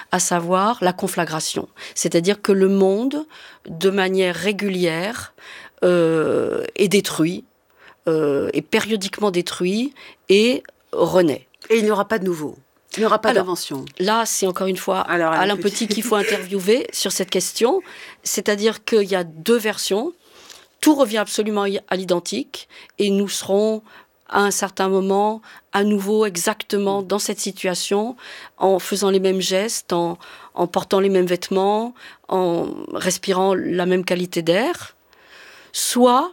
à savoir la conflagration. C'est-à-dire que le monde, de manière régulière, est détruit, est périodiquement détruit et renaît. Et il n'y aura pas de nouveau. Il n'y aura pas d'invention. Là, c'est encore une fois Alain Petit qu'il faut interviewer sur cette question. C'est-à-dire qu'il y a deux versions. Tout revient absolument à l'identique et nous serons à un certain moment à nouveau exactement dans cette situation, en faisant les mêmes gestes, en portant les mêmes vêtements, en respirant la même qualité d'air. Soit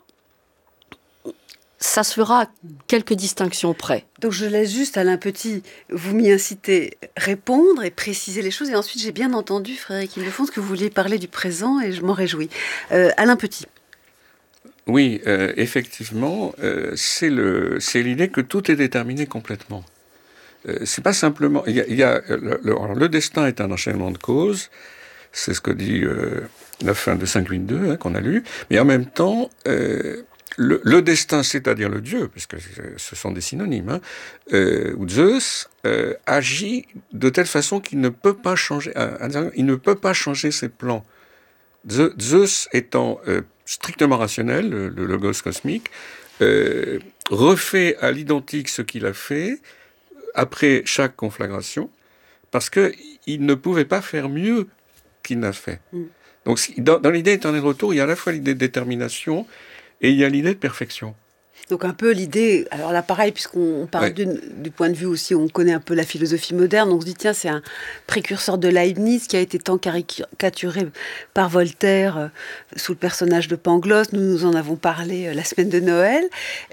ça se fera à quelques distinctions près. Donc je laisse juste Alain Petit, vous m'y incitez, répondre et préciser les choses. Et ensuite, j'ai bien entendu, Frédéric Ildefonse, que vous vouliez parler du présent et je m'en réjouis. Alain Petit. Oui, effectivement, c'est l'idée que tout est déterminé complètement. C'est pas simplement... le destin est un enchaînement de causes, c'est ce que dit 9.1 de 5.8.2, qu'on a lu, mais en même temps... Le destin, c'est-à-dire le Dieu, puisque ce sont des synonymes, ou Zeus, agit de telle façon qu'il ne peut pas changer. Il ne peut pas changer ses plans. Zeus étant strictement rationnel, le logos cosmique, refait à l'identique ce qu'il a fait après chaque conflagration, parce que il ne pouvait pas faire mieux qu'il n'a fait. Donc, dans l'idée éternelle retour, il y a à la fois l'idée de détermination et il y a l'idée de perfection. Donc un peu l'idée, alors là pareil, puisqu'on parle du point de vue aussi, on connaît un peu la philosophie moderne, on se dit tiens, c'est un précurseur de Leibniz qui a été tant caricaturé par Voltaire sous le personnage de Pangloss. Nous en avons parlé la semaine de Noël.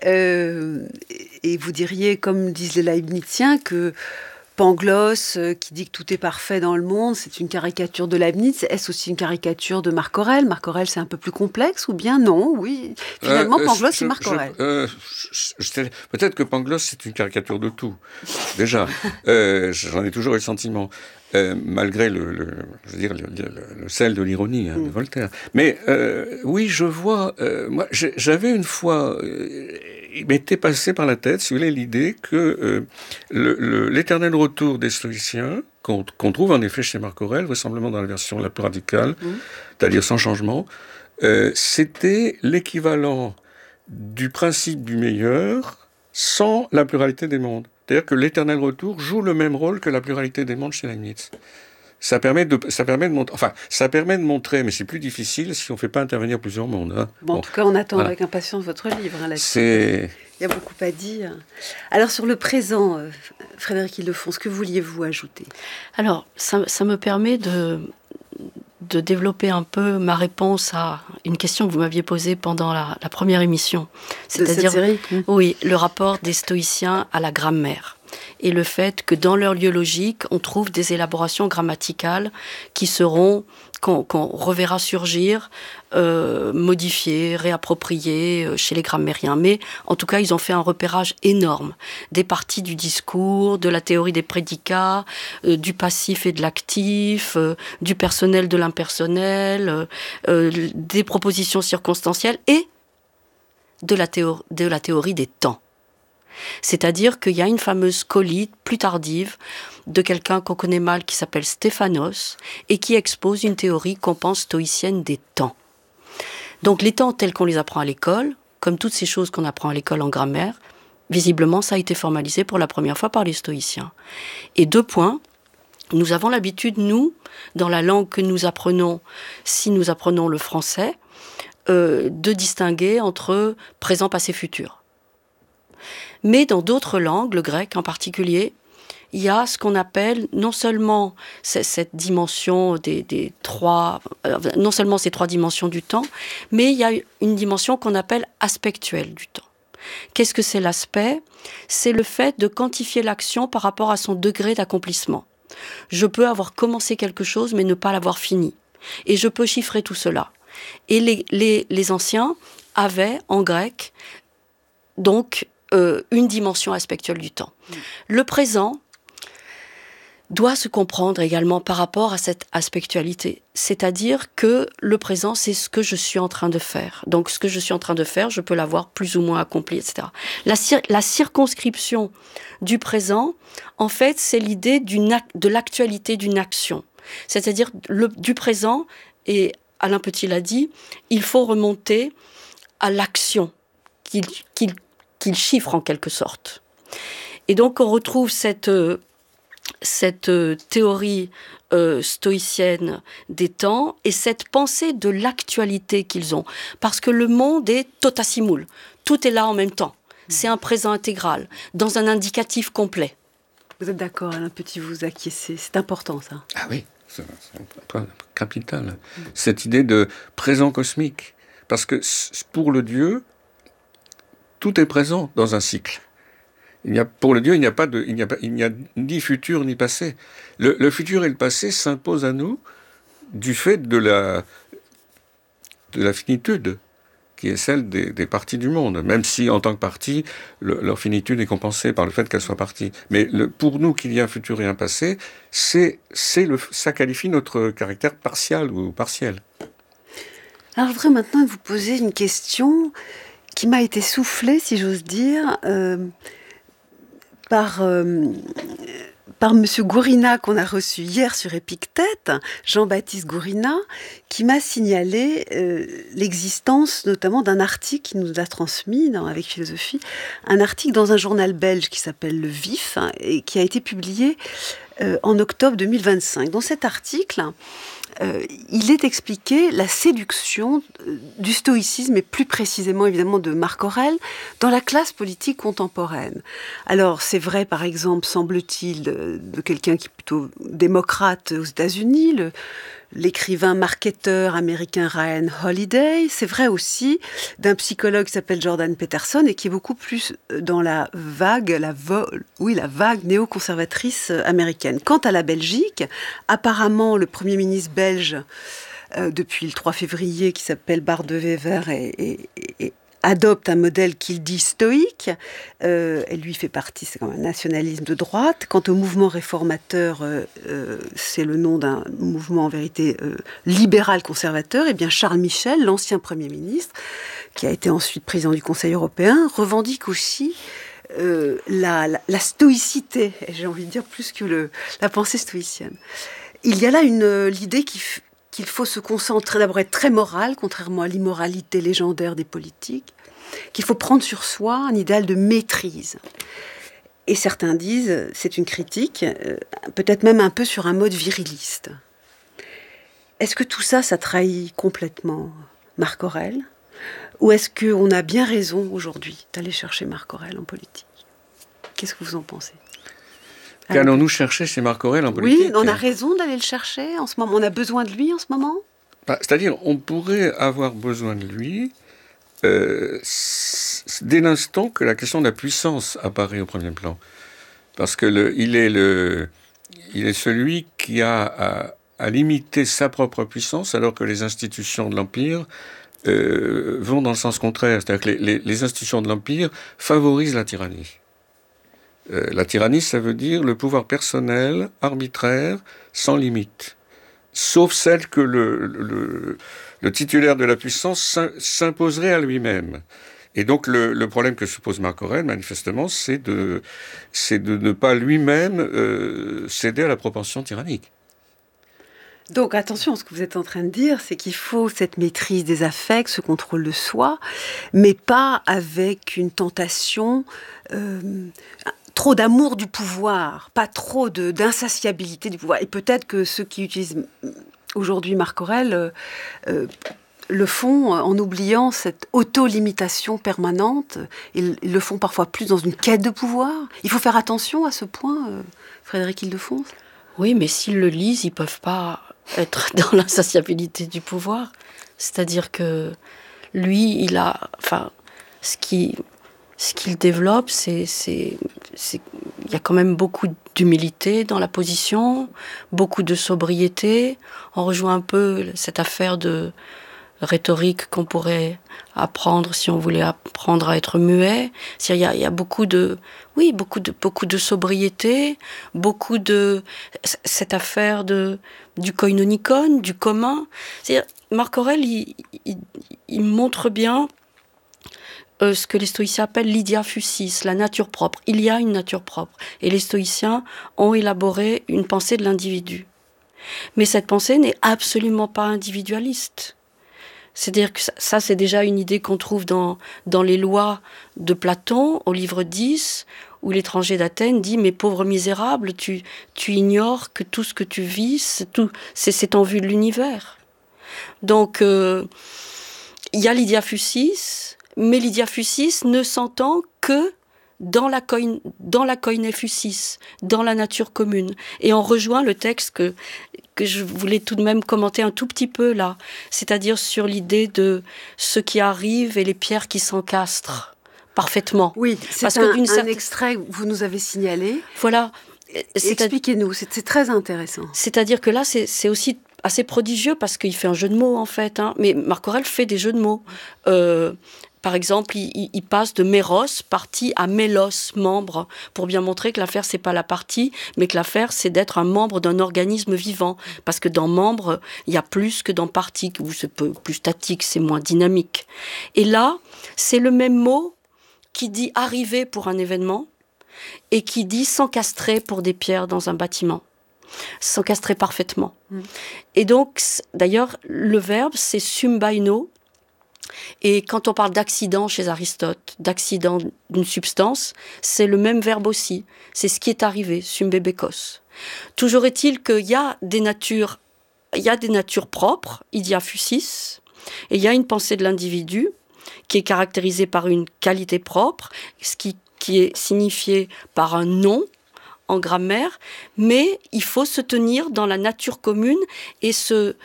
Et vous diriez, comme disent les Leibniziens, que Pangloss, qui dit que tout est parfait dans le monde, c'est une caricature de Leibniz. Est-ce aussi une caricature de Marc Aurèle ? Marc Aurèle, c'est un peu plus complexe ou bien non ? Oui, finalement, Pangloss, c'est Marc Aurèle. Peut-être que Pangloss, c'est une caricature de tout. Déjà, j'en ai toujours eu le sentiment, malgré le sel de l'ironie de Voltaire. Mais oui, je vois... moi, j'avais une fois... il m'était passé par la tête, si vous voulez, l'idée que l'éternel retour des stoïciens, qu'on trouve en effet chez Marc Aurèle, vraisemblablement dans la version la plus radicale, c'est-à-dire sans changement, c'était l'équivalent du principe du meilleur sans la pluralité des mondes. C'est-à-dire que l'éternel retour joue le même rôle que la pluralité des mondes chez Leibniz. Ça permet de montrer, mais c'est plus difficile si on ne fait pas intervenir plusieurs mondes. Hein. En tout cas, on attend avec impatience votre livre là-dessus. Il y a beaucoup à dire. Alors, sur le présent, Frédéric Ildefonse, que vouliez-vous ajouter ? Alors, ça me permet de développer un peu ma réponse à une question que vous m'aviez posée pendant la première émission. C'est-à-dire, de cette série ? Oui, le rapport des stoïciens à la grammaire. Et le fait que dans leur lieu logique, on trouve des élaborations grammaticales qui seront, qu'on reverra surgir, modifiées, réappropriées chez les grammairiens. Mais en tout cas, ils ont fait un repérage énorme des parties du discours, de la théorie des prédicats, du passif et de l'actif, du personnel de l'impersonnel, des propositions circonstancielles et de la théorie des temps. C'est-à-dire qu'il y a une fameuse colite plus tardive de quelqu'un qu'on connaît mal qui s'appelle Stéphanos et qui expose une théorie qu'on pense stoïcienne des temps. Donc les temps tels qu'on les apprend à l'école, comme toutes ces choses qu'on apprend à l'école en grammaire, visiblement ça a été formalisé pour la première fois par les stoïciens. Et 2 points, nous avons l'habitude, nous, dans la langue que nous apprenons, si nous apprenons le français, de distinguer entre présent, passé, futur. Mais dans d'autres langues, le grec en particulier, il y a ce qu'on appelle non seulement cette dimension des trois, non seulement ces 3 dimensions du temps, mais il y a une dimension qu'on appelle aspectuelle du temps. Qu'est-ce que c'est l'aspect ? C'est le fait de quantifier l'action par rapport à son degré d'accomplissement. Je peux avoir commencé quelque chose, mais ne pas l'avoir fini. Et je peux chiffrer tout cela. Et les anciens avaient, en grec, donc, une dimension aspectuelle du temps. Le présent, doit se comprendre également par rapport à cette aspectualité. C'est-à-dire que le présent, c'est ce que je suis en train de faire. Donc, ce que je suis en train de faire, je peux l'avoir plus ou moins accompli, etc. La circonscription du présent, en fait, c'est l'idée de l'actualité d'une action. C'est-à-dire du présent, et Alain Petit l'a dit, il faut remonter à l'action qu'il chiffre en quelque sorte. Et donc, on retrouve cette théorie stoïcienne des temps et cette pensée de l'actualité qu'ils ont. Parce que le monde est totasimul. Tout est là en même temps. C'est un présent intégral, dans un indicatif complet. Vous êtes d'accord, Alain Petit, vous acquiescez. C'est important, ça. Ah oui, c'est un point capital. Cette idée de présent cosmique. Parce que pour le Dieu, tout est présent dans un cycle. Pour le Dieu, il n'y a ni futur ni passé. Le futur et le passé s'imposent à nous du fait de la finitude, qui est celle des parties du monde, même si, en tant que partie, leur finitude est compensée par le fait qu'elles soient parties. Mais pour nous, qu'il y ait un futur et un passé, ça qualifie notre caractère partial ou partiel. Alors, je voudrais maintenant vous poser une question qui m'a été soufflée, si j'ose dire, par M. Gourina, qu'on a reçu hier sur Épictète, Jean-Baptiste Gourina, qui m'a signalé l'existence notamment d'un article qui nous a transmis avec Philosophie, un article dans un journal belge qui s'appelle Le Vif, et qui a été publié en octobre 2025. Dans cet article, il est expliqué la séduction du stoïcisme, et plus précisément évidemment de Marc Aurèle, dans la classe politique contemporaine. Alors c'est vrai par exemple, semble-t-il, de quelqu'un qui est plutôt démocrate aux États-Unis, l'écrivain marketeur américain Ryan Holiday. C'est vrai aussi d'un psychologue qui s'appelle Jordan Peterson et qui est beaucoup plus dans la vague néoconservatrice américaine. Quant à la Belgique, apparemment le Premier ministre belge depuis le 3 février, qui s'appelle Bart de Wever, et adopte un modèle qu'il dit stoïque. Elle lui fait partie, c'est quand même un nationalisme de droite. Quant au mouvement réformateur, c'est le nom d'un mouvement en vérité libéral conservateur. Et bien Charles Michel, l'ancien Premier ministre, qui a été ensuite président du Conseil européen, revendique aussi la stoïcité, et j'ai envie de dire plus que la pensée stoïcienne. Il y a là l'idée qu'il faut se concentrer, d'abord être très moral, contrairement à l'immoralité légendaire des politiques, qu'il faut prendre sur soi un idéal de maîtrise. Et certains disent, c'est une critique, peut-être même un peu sur un mode viriliste. Est-ce que tout ça trahit complètement Marc Aurèle ? Ou est-ce qu'on a bien raison aujourd'hui d'aller chercher Marc Aurèle en politique ? Qu'est-ce que vous en pensez ? Qu'allons-nous chercher chez Marc Aurèle en politique ? Oui, on a raison d'aller le chercher en ce moment. On a besoin de lui en ce moment ? C'est-à-dire, on pourrait avoir besoin de lui dès l'instant que la question de la puissance apparaît au premier plan. Parce que il est celui qui a à limiter sa propre puissance, alors que les institutions de l'Empire vont dans le sens contraire. C'est-à-dire que les institutions de l'Empire favorisent la tyrannie. La tyrannie, ça veut dire le pouvoir personnel, arbitraire, sans limite. Sauf celle que le titulaire de la puissance s'imposerait à lui-même. Et donc le problème que se pose Marc Aurèle, manifestement, c'est de ne pas lui-même céder à la propension tyrannique. Donc attention, ce que vous êtes en train de dire, c'est qu'il faut cette maîtrise des affects, ce contrôle de soi, mais pas avec une tentation, trop d'amour du pouvoir, pas trop d'insatiabilité du pouvoir. Et peut-être que ceux qui utilisent aujourd'hui Marc Aurèle le font en oubliant cette auto-limitation permanente. Ils le font parfois plus dans une quête de pouvoir. Il faut faire attention à ce point, Frédéric Ildefonse. Oui, mais s'ils le lisent, ils ne peuvent pas être dans l'insatiabilité du pouvoir. C'est-à-dire que lui, ce qu'il développe, il y a quand même beaucoup d'humilité dans la position, beaucoup de sobriété. On rejoint un peu cette affaire de rhétorique qu'on pourrait apprendre si on voulait apprendre à être muet. Il y a beaucoup de sobriété, beaucoup de cette affaire du koinonikon, du commun. C'est-à-dire, Marc Aurèle, il montre bien ce que les stoïciens appellent l'idia fusis, la nature propre. Il y a une nature propre. Et les stoïciens ont élaboré une pensée de l'individu. Mais cette pensée n'est absolument pas individualiste. C'est-à-dire que ça, c'est déjà une idée qu'on trouve dans les lois de Platon, au livre 10, où l'étranger d'Athènes dit « Mais pauvre misérable, tu ignores que tout ce que tu vis, c'est en vue de l'univers. » Donc, il y a l'idia fusis, mais l'idia fusis ne s'entend que dans la koine fusis, dans la nature commune. Et on rejoint le texte que je voulais tout de même commenter un tout petit peu là, c'est-à-dire sur l'idée de ce qui arrive et les pierres qui s'encastrent parfaitement. Oui, c'est un extrait que vous nous avez signalé. Voilà. Expliquez-nous, c'est très intéressant. C'est-à-dire que là, c'est aussi assez prodigieux parce qu'il fait un jeu de mots en fait, hein. Mais Marc Aurèle fait des jeux de mots. Par exemple, il passe de méros, partie, à mélos, membre, pour bien montrer que l'affaire, c'est pas la partie, mais que l'affaire, c'est d'être un membre d'un organisme vivant. Parce que dans membre, il y a plus que dans partie, où c'est plus statique, c'est moins dynamique. Et là, c'est le même mot qui dit arriver pour un événement et qui dit s'encastrer pour des pierres dans un bâtiment. S'encastrer parfaitement. Et donc, d'ailleurs, le verbe, c'est symbaino. Et quand on parle d'accident chez Aristote, d'accident d'une substance, c'est le même verbe aussi. C'est ce qui est arrivé, symbébékos. Toujours est-il qu'il y a des natures propres, idia fusis, et il y a une pensée de l'individu qui est caractérisée par une qualité propre, ce qui est signifié par un nom en grammaire, mais il faut se tenir dans la nature commune et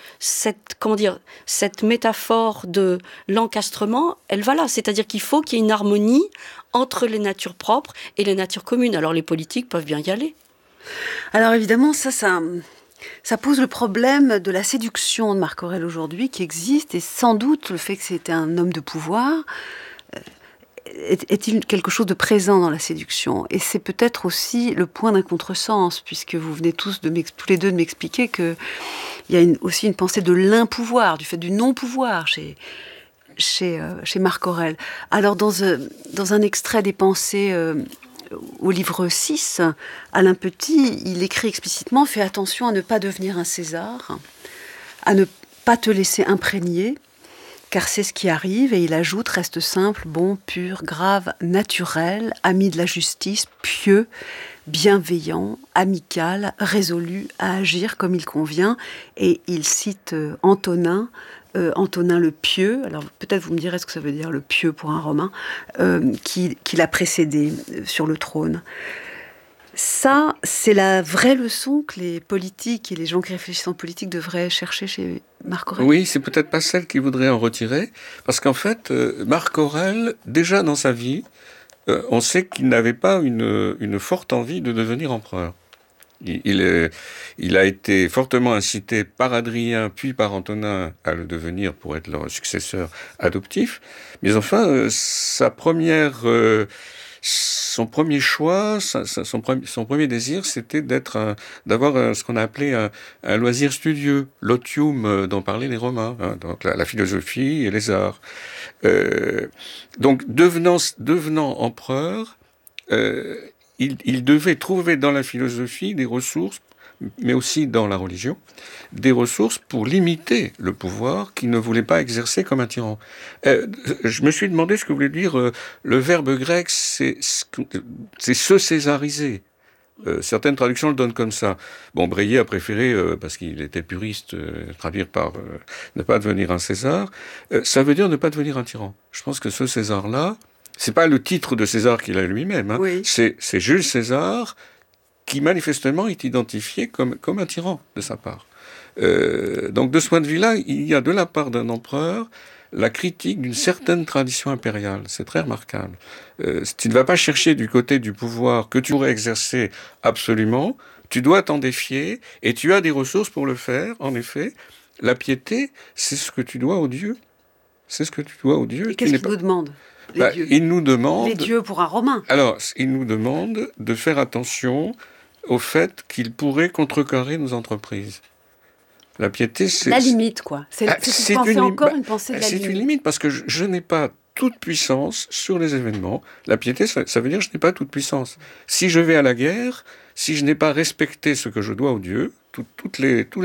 cette métaphore de l'encastrement, elle va là, c'est-à-dire qu'il faut qu'il y ait une harmonie entre les natures propres et les natures communes. Alors les politiques peuvent bien y aller. Alors évidemment, ça pose le problème de la séduction de Marc Aurèle aujourd'hui qui existe, et sans doute le fait que c'était un homme de pouvoir est-il quelque chose de présent dans la séduction? Et c'est peut-être aussi le point d'un contresens, puisque vous venez tous les deux de m'expliquer qu'il y a aussi une pensée de l'impouvoir, du fait du non-pouvoir chez Marc Aurèle. Alors, dans un extrait des Pensées au livre 6, Alain Petit, il écrit explicitement « Fais attention à ne pas devenir un César, à ne pas te laisser imprégner, car c'est ce qui arrive, et il ajoute, reste simple, bon, pur, grave, naturel, ami de la justice, pieux, bienveillant, amical, résolu à agir comme il convient. » Et il cite Antonin le pieux, alors peut-être vous me direz ce que ça veut dire le pieux pour un Romain, qui l'a précédé sur le trône. Ça, c'est la vraie leçon que les politiques et les gens qui réfléchissent en politique devraient chercher chez Marc Aurèle. Oui, c'est peut-être pas celle qui voudrait en retirer, parce qu'en fait, Marc Aurèle, déjà dans sa vie, on sait qu'il n'avait pas une forte envie de devenir empereur. Il a été fortement incité par Adrien, puis par Antonin à le devenir pour être leur successeur adoptif. Mais enfin, son premier choix, son premier désir, c'était d'avoir ce qu'on a appelé un loisir studieux, l'otium dont parlaient les Romains, hein, donc la philosophie et les arts. Donc devenant empereur, il devait trouver dans la philosophie des ressources, mais aussi dans la religion, des ressources pour limiter le pouvoir qu'il ne voulait pas exercer comme un tyran. Je me suis demandé ce que voulait dire le verbe grec, c'est se césariser. Certaines traductions le donnent comme ça. Bon, Breillet a préféré, parce qu'il était puriste, traduire par ne pas devenir un César. Ça veut dire ne pas devenir un tyran. Je pense que ce César-là, c'est pas le titre de César qu'il a lui-même, hein. Oui. C'est Jules César qui manifestement est identifié comme un tyran de sa part. Donc de ce point de vue-là, il y a de la part d'un empereur la critique d'une certaine tradition impériale. C'est très remarquable. Tu ne vas pas chercher du côté du pouvoir que tu pourrais exercer absolument, tu dois t'en défier, et tu as des ressources pour le faire, en effet. La piété, c'est ce que tu dois aux dieux. c'est ce que tu dois aux dieux. Et qu'est-ce qu'ils nous demandent, les dieux? Ils nous demandent... Les dieux pour un Romain. Alors, ils nous demandent de faire attention au fait qu'ils pourraient contrecarrer nos entreprises. La piété, c'est... La limite, quoi. C'est encore une pensée de la limite. C'est une limite, parce que je n'ai pas toute puissance sur les événements. La piété, ça veut dire que je n'ai pas toute puissance. Si je vais à la guerre, si je n'ai pas respecté ce que je dois aux dieux, tous les